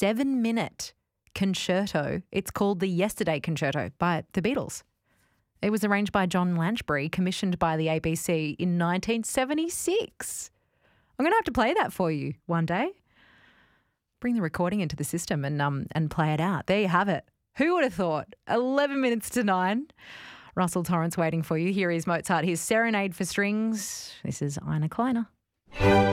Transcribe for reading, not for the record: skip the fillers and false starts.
7-minute concerto. It's called the Yesterday Concerto by the Beatles. It was arranged by John Lanchbury, commissioned by the ABC in 1976. I'm going to have to play that for you one day. Bring the recording into the system and play it out. There you have it. Who would have thought? 11 minutes to 9. Russell Torrance waiting for you. Here is Mozart, his Serenade for Strings. This is Ina Kleiner.